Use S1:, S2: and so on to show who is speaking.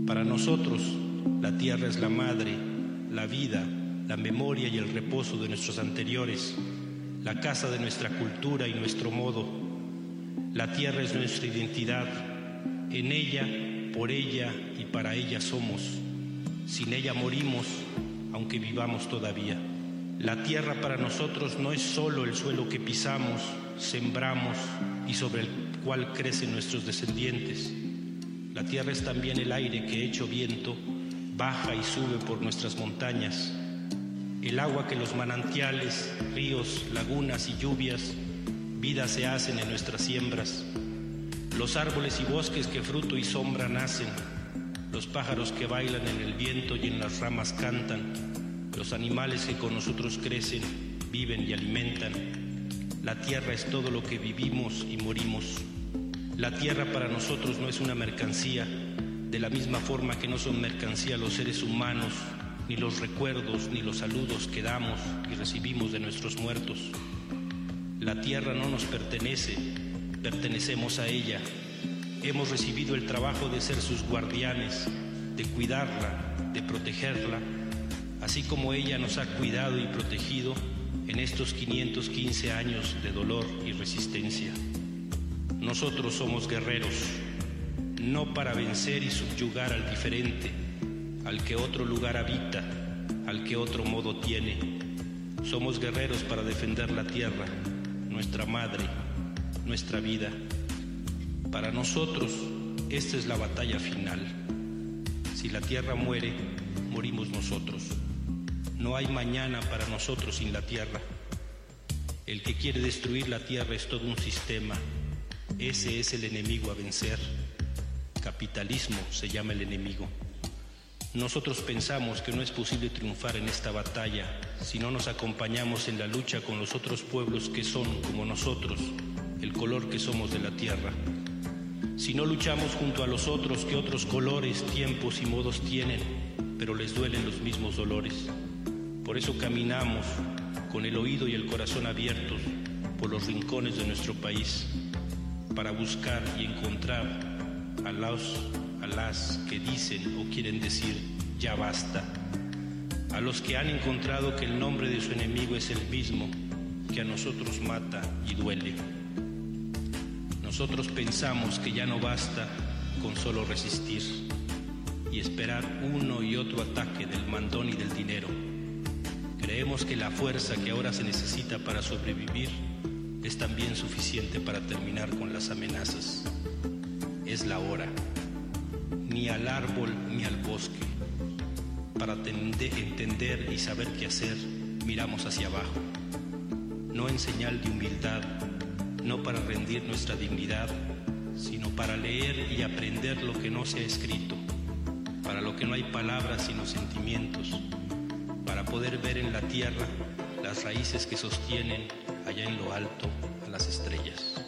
S1: Para nosotros, la tierra es la madre, la vida, la memoria y el reposo de nuestros anteriores, la casa de nuestra cultura y nuestro modo. La tierra es nuestra identidad. En ella, por ella y para ella somos. Sin ella morimos, aunque vivamos todavía. La tierra para nosotros no es solo el suelo que pisamos, sembramos y sobre el cual crecen nuestros descendientes. La tierra es también el aire que, hecho viento, baja y sube por nuestras montañas. El agua que los manantiales, ríos, lagunas y lluvias, vida se hacen en nuestras siembras. Los árboles y bosques que fruto y sombra nacen. Los pájaros que bailan en el viento y en las ramas cantan. Los animales que con nosotros crecen, viven y alimentan. La tierra es todo lo que vivimos y morimos. La tierra para nosotros no es una mercancía, de la misma forma que no son mercancía los seres humanos, ni los recuerdos, ni los saludos que damos y recibimos de nuestros muertos. La tierra no nos pertenece, pertenecemos a ella. Hemos recibido el trabajo de ser sus guardianes, de cuidarla, de protegerla, así como ella nos ha cuidado y protegido en estos 515 años de dolor y resistencia. Nosotros somos guerreros, no para vencer y subyugar al diferente, al que otro lugar habita, al que otro modo tiene. Somos guerreros para defender la tierra, nuestra madre, nuestra vida. Para nosotros, esta es la batalla final. Si la tierra muere, morimos nosotros. No hay mañana para nosotros sin la tierra. El que quiere destruir la tierra es todo un sistema. Ese es el enemigo a vencer. Capitalismo se llama el enemigo. Nosotros pensamos que no es posible triunfar en esta batalla si no nos acompañamos en la lucha con los otros pueblos que son, como nosotros, el color que somos de la tierra. Si no luchamos junto a los otros que otros colores, tiempos y modos tienen, pero les duelen los mismos dolores. Por eso caminamos con el oído y el corazón abiertos por los rincones de nuestro país, para buscar y encontrar a las que dicen o quieren decir ya basta, a los que han encontrado que el nombre de su enemigo es el mismo que a nosotros mata y duele. Nosotros pensamos que ya no basta con solo resistir y esperar uno y otro ataque del mandón y del dinero. Creemos que la fuerza que ahora se necesita para sobrevivir es también suficiente para terminar con las amenazas. Es la hora. Ni al árbol ni al bosque. Para entender y saber qué hacer, miramos hacia abajo. No en señal de humildad, no para rendir nuestra dignidad, sino para leer y aprender lo que no se ha escrito, para lo que no hay palabras sino sentimientos, para poder ver en la tierra las raíces que sostienen allá en lo alto a las estrellas.